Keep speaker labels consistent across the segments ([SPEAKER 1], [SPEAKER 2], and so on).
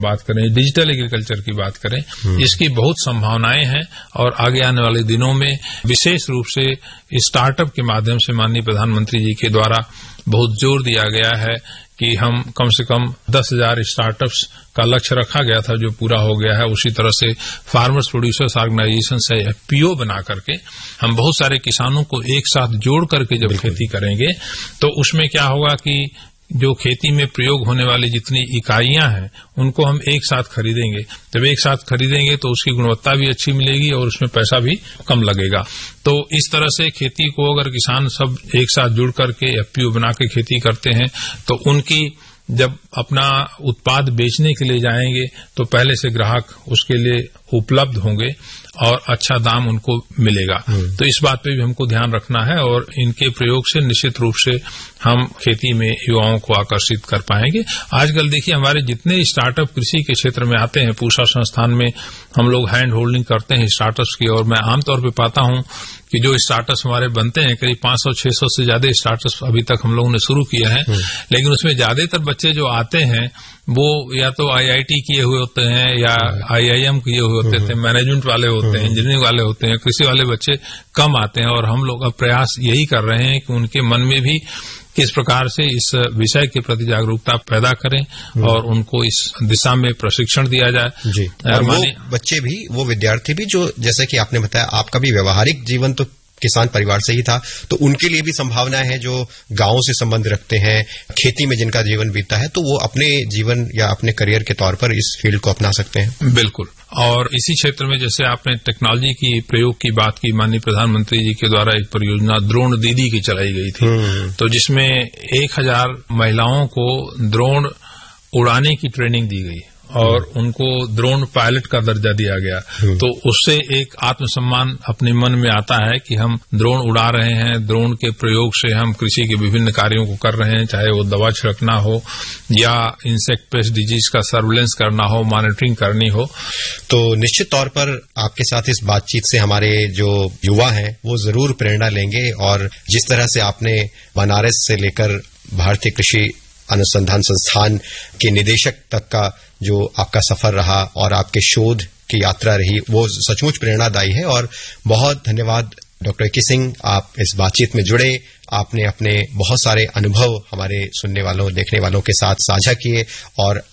[SPEAKER 1] बात करें, digital agriculture की बात करें, इसकी बहुत संभावनाएं हैं और आगे आने वाले दिनों में विशेष रूप से स्टार्टअप के माध्यम से माननीय प्रधानमंत्री जी के द्वारा बहुत जोर दिया गया है कि हम कम से कम 10,000 स्टार्टअप्स का लक्ष्य रखा गया था, जो पूरा हो गया है। उसी तरह से फार्मर्स प्रोड्यूसर्स ऑर्गेनाइजेशन से एफपीओ बना करके हम बहुत सारे किसानों को एक साथ जोड़ करके जब खेती करेंगे तो उसमें क्या होगा कि जो खेती में प्रयोग होने वाली जितनी इकाइयां हैं उनको हम एक साथ खरीदेंगे। जब एक साथ खरीदेंगे तो उसकी गुणवत्ता भी अच्छी मिलेगी और उसमें पैसा भी कम लगेगा। तो इस तरह से खेती को अगर किसान सब एक साथ जुड़ करके एफपीओ बना के खेती करते हैं तो उनकी जब अपना उत्पाद बेचने के लिए जाएंगे तो पहले से ग्राहक उसके लिए उपलब्ध होंगे और अच्छा दाम उनको मिलेगा। तो इस बात पे भी हमको ध्यान रखना है और इनके प्रयोग से निश्चित रूप से हम खेती में युवाओं को आकर्षित कर पाएंगे। आजकल देखिए हमारे जितने स्टार्टअप कृषि के क्षेत्र में आते हैं, पूसा संस्थान में हम लोग हैंड होल्डिंग करते हैं स्टार्टअप्स की, और मैं आमतौर पर पाता हूं कि जो स्टार्टअप्स हमारे बनते हैं करीब 500-600 से ज्यादा स्टार्टअप्स अभी तक हम लोगों ने शुरू किए हैं, लेकिन उसमें ज्यादातर बच्चे जो आते हैं वो या तो आईआईटी किए हुए होते हैं या आईआईएम किए हुए होते थे, मैनेजमेंट वाले होते हैं, इंजीनियरिंग वाले होते हैं, कृषि वाले बच्चे कम आते हैं। और हम लोग अब प्रयास यही कर रहे हैं कि उनके मन में भी किस प्रकार से इस विषय के प्रति जागरूकता पैदा करें और उनको इस दिशा में प्रशिक्षण दिया जाए।
[SPEAKER 2] जी, और वो बच्चे भी, वो विद्यार्थी भी जो जैसे कि आपने बताया आपका भी व्यवहारिक जीवन तो किसान परिवार से ही था, तो उनके लिए भी संभावनाएं हैं जो गांवों से संबंध रखते हैं, खेती में जिनका जीवन बीता है, तो वो अपने जीवन या अपने करियर के तौर पर इस फील्ड को अपना सकते हैं।
[SPEAKER 1] बिल्कुल। और इसी क्षेत्र में जैसे आपने टेक्नोलॉजी की प्रयोग की बात की, माननीय प्रधानमंत्री जी के द्वारा एक परियोजना ड्रोन दीदी की चलाई गई थी, तो जिसमें 1000 महिलाओं को ड्रोन उड़ाने की ट्रेनिंग दी गई और उनको ड्रोन पायलट का दर्जा दिया गया। तो उससे एक आत्मसम्मान अपने मन में आता है कि हम ड्रोन उड़ा रहे हैं, ड्रोन के प्रयोग से हम कृषि के विभिन्न कार्यों को कर रहे हैं, चाहे वो दवा छिड़कना हो या इंसेक्ट पेस्ट डिजीज का सर्विलेंस करना हो, मॉनिटरिंग करनी हो।
[SPEAKER 2] तो निश्चित तौर पर आपके साथ इस बातचीत से हमारे जो युवा हैं वो जरूर प्रेरणा लेंगे, और जिस तरह से आपने बनारस से लेकर भारतीय कृषि अनुसंधान संस्थान के निदेशक तक का जो आपका सफर रहा और आपके शोध की यात्रा रही, वो सचमुच प्रेरणादायी है। और बहुत धन्यवाद डॉक्टर की सिंह, आप इस बातचीत में जुड़े, आपने अपने बहुत सारे अनुभव हमारे सुनने वालों, देखने वालों के साथ साझा किए और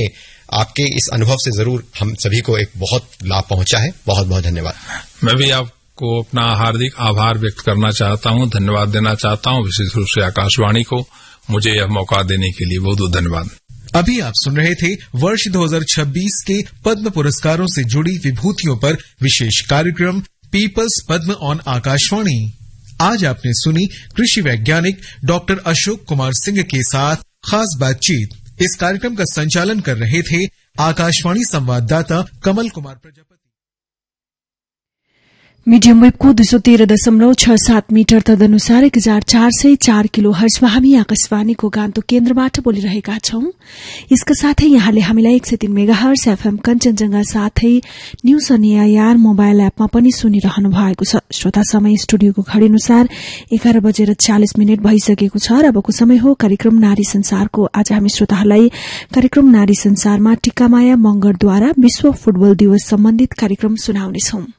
[SPEAKER 2] आपके इस अनुभव से जरूर हम सभी को एक बहुत लाभ पहुंचा है। बहुत बहुत धन्यवाद।
[SPEAKER 1] मैं भी आपको अपना हार्दिक आभार व्यक्त करना चाहता हूं, धन्यवाद देना चाहता हूं, विशेष रूप से आकाशवाणी को मुझे यह मौका देने के लिए बहुत बहुत धन्यवाद।
[SPEAKER 3] अभी आप सुन रहे थे वर्ष 2026 के पद्म पुरस्कारों से जुड़ी विभूतियों पर विशेष कार्यक्रम पीपल्स पद्म ऑन आकाशवाणी। आज आपने सुनी कृषि वैज्ञानिक डॉक्टर अशोक कुमार सिंह के साथ खास बातचीत। इस कार्यक्रम का संचालन कर रहे थे आकाशवाणी संवाददाता कमल कुमार प्रजापति।
[SPEAKER 4] मीडियम वेव को 213.67 मीटर तदनुसार 1404 किलो हर्जमा हामी आकाशवाणीको गान्तोक केन्द्रबाट बोलिरहेका छौं। यसका साथै यहाँले हामीलाई 103 मेगाहर्ज एफएम कञ्चनजंघा साथै न्यूज अन एआईआर मोबाइल एपमा पनि सुनिरहनु भएको छ। श्रोता, समय स्टुडियोको घड़ी अनुसार 11:40 भइसकेको छ र अबको समय हो कार्यक्रम नारी संसारको। आज हामी श्रोताहरूलाई कार्यक्रम नारी संसारमा टिकामाया मंगरद्वारा विश्व फुटबल दिवस सम्बन्धित कार्यक्रम सुनाउनेछौं।